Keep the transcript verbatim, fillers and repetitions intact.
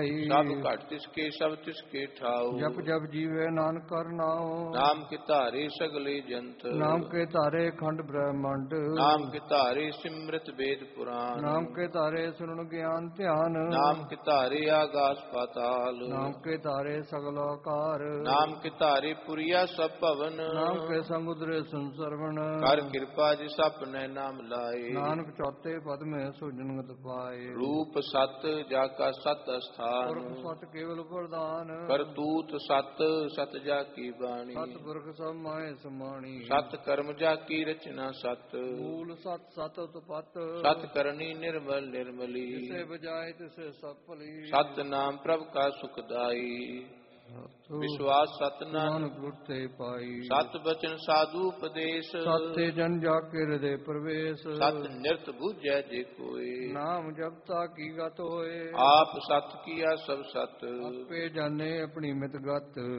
ਸਭ ਘਟ ਤਿਸਕੇ ਸਭ ਤਿਸਕੇ ਠਾਉ। ਜਪ ਜਪ ਜੀਵੇ ਨਾਨਕ ਕਰ ਨਾਉ। ਨਾਮ ਕੇ ਧਾਰੇ ਸਗਲੇ ਜੰਤ। ਨਾਮ ਕੇ ਧਾਰੇ ਖੰਡ ਬ੍ਰਹਮੰਡ। ਨਾਮ ਕੇ ਧਾਰੇ ਸਿਮਰਤ ਵੇਦ ਪੁਰਾਨ। ਨਾਮ ਕੇ ਧਾਰੇ ਸੁਣਨ ਗਿਆਨ ਧਿਆਨ। ਨਾਮ ਕੇ ਧਾਰੇ ਆਗਾਸ ਪਾਤਾਲ। ਨਾਮ ਕੇ ਧਾਰੇ ਸਗਲ ਆਕਾਰ। ਨਾਮ ਕੇ ਧਾਰੇ ਪੁਰੀਆ ਸਭ ਭਵਨ। ਨਾਮ ਕੇ ਸੰਗ ਉਦਰੇ ਸੰਸਰਵਣ। ਕਰ ਕਿਰਪਾ ਜਿਸ ਆਪਨੇ ਨਾਮ ਲਾਏ। ਨਾਨਕ ਚੌਥੇ ਪਦ ਮੈਂ ਸੁਜਨਗਤ ਪਾਏ। ਰੂਪ ਸਤ ਜਾ ਕਾ ਸਤ ਅਸਥਾਨ। ਪੁਰਖ ਸਤ ਕੇਵਲ ਪ੍ਰਦਾਨ। ਕਰਤੂਤ ਸਤ ਸਤ ਜਾ ਕੀ ਬਾਣੀ। ਸਤ ਪੁਰਖ ਸਭ ਮਾਏ ਸਮਾਣੀ। ਸਤ ਕਰਮ ਜਾ ਕੀ ਰਚਨਾ ਸਤ। ਮੂਲ ਸਤ ਸਤ ਉਤਪਤ। ਸਤ ਕਰਨੀ ਨਿਰਮਲ ਨਿਰਮਲੀ। ਜਿਸੇ ਬਜਾਏ ਤਿਸੇ ਸਭ ਭਲੀ। ਸਤ ਨਾਮ ਪ੍ਰਭ ਕਾ ਸੁਖਦਾਈ। ਵਿਸ਼ਵਾਸ ਸਤ ਨਾਨਕ ਗੁਰ ਤੇ ਪਾਈ। ਸਤ ਬਚਨ ਸਾਧੂ ਉਪਦੇਸ਼। ਸਤੇ ਜਨ ਜਾ ਕੇ ਹਿਰਦੇ ਪ੍ਰਵੇਸ਼। ਸਤ ਨਿਰਤ ਬੁਝੈ ਜੇ ਕੋਏ। ਨਾਮ ਜਪਤਾ ਕੀ ਗਤ ਹੋਏ। ਆਪ ਸਤ ਕੀਆ ਸਭ ਸਤ। ਆਪੇ ਜਾਣੇ ਆਪਣੀ ਮਿਤ ਗਤ।